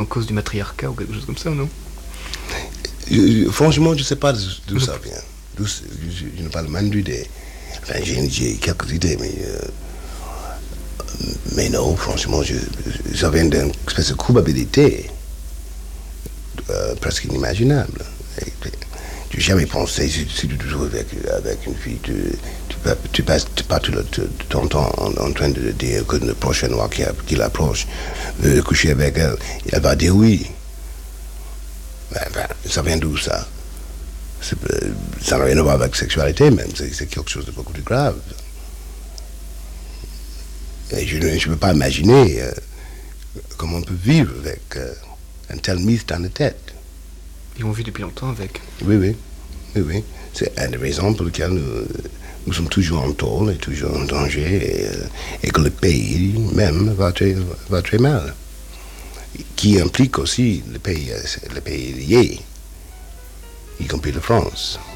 cause du matriarcat ou quelque chose comme ça, non? Franchement, je ne sais pas d'où ça vient. Je n'ai pas le moindre idée. Enfin, j'ai quelques idées, mais non, franchement, ça vient d'une espèce de culpabilité presque inimaginable. Je n'ai jamais pensé, si tu te trouves avec une fille, tu passes pas tout ton temps en train de dire que le prochain noir qui l'approche veut coucher avec elle. Elle va dire oui. Ça vient d'où ça? Ça n'a rien à voir avec la sexualité même, c'est quelque chose de beaucoup plus grave. Et je ne peux pas imaginer comment on peut vivre avec un tel mythe dans la tête. Ils ont vu depuis longtemps avec. Oui. C'est une des raisons pour lesquelles nous sommes toujours en tôle et toujours en danger et que le pays même va très mal. Qui implique aussi le pays lié, y compris la France.